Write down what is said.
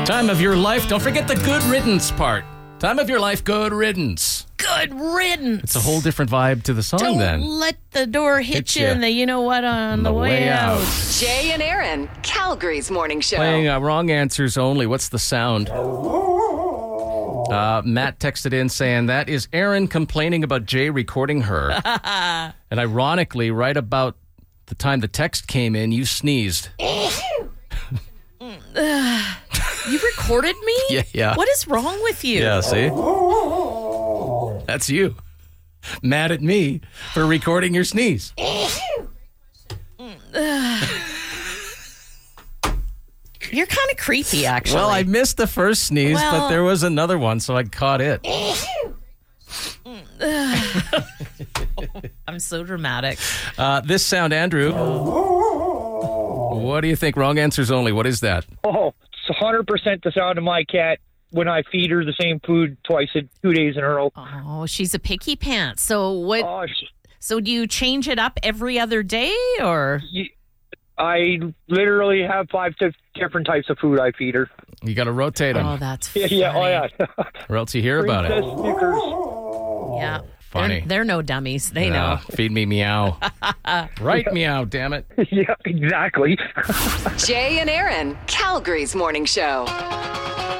Time of your life. Don't forget the good riddance part. Time of your life, good riddance. Good riddance. It's a whole different vibe to the song Don't then. let the door hit you ya. and the you know what on the way out. Jay and Aaron, Calgary's morning show. Playing wrong answers only. What's the sound? Matt texted in saying that is Aaron complaining about Jay recording her. And ironically, right about the time the text came in, you sneezed. You recorded me? Yeah. What is wrong with you? Yeah, see? That's you. Mad at me for recording your sneeze. You're kind of creepy, actually. Well, I missed the first sneeze, but there was another one, so I caught it. I'm so dramatic. This sound, Andrew. What do you think? Wrong answers only. What is that? Oh, it's 100% the sound of my cat when I feed her the same food 2 days in a row. Oh, she's a picky pants. So what? Oh, So do you change it up every other day, or? I literally have 5 different types of food I feed her. You got to rotate them. Oh, that's funny. Yeah, oh yeah. Or else you hear about Princess it. Snickers. Yeah. Funny. They're no dummies. They know. Feed me meow. Right meow, damn it. Yeah, exactly. Jay and Aaron, Calgary's morning show.